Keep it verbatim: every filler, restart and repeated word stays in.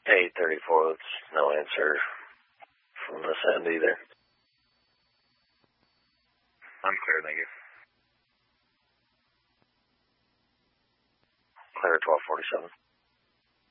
eight thirty-four, it's no answer from this end either. I'm clear, thank you. Clear twelve forty-seven.